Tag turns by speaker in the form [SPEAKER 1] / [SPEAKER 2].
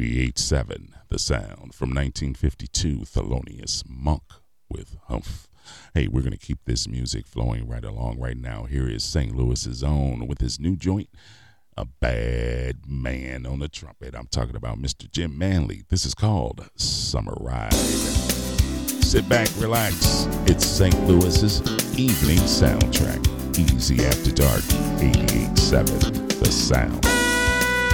[SPEAKER 1] 88.7 The Sound from 1952, Thelonious Monk with Humph. Hey, we're going to keep this music flowing right along right now. Here is St. Louis's own with his new joint, A Bad Man on the Trumpet. I'm talking about Mr. Jim Manley. This is called Summer Ride. Sit back, relax. It's St. Louis's evening soundtrack. Easy After Dark, 88.7 The Sound.